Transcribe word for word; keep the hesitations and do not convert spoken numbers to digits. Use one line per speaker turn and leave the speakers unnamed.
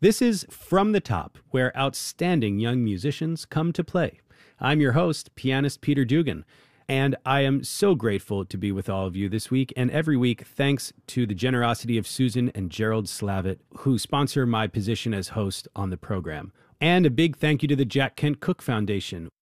This is From the Top, where outstanding young musicians come to play. I'm your host, pianist Peter Dugan, and I am so grateful to be with all of you this week and every week, thanks to the generosity of Susan and Gerald Slavitt, who sponsor my position as host on the program. And a big thank you to the Jack Kent Cooke Foundation,